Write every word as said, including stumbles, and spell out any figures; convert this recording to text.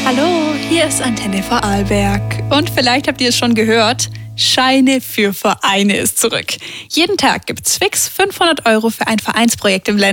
Hallo, hier ist Antenne Vorarlberg. Und vielleicht habt ihr es schon gehört, Scheine für Vereine ist zurück. Jeden Tag gibt's fix fünfhundert Euro für ein Vereinsprojekt im Ländle.